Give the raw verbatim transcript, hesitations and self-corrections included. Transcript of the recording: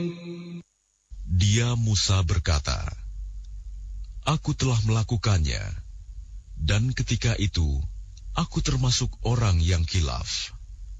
Dia Musa berkata, "Aku telah melakukannya, dan ketika itu aku termasuk orang yang khilaf."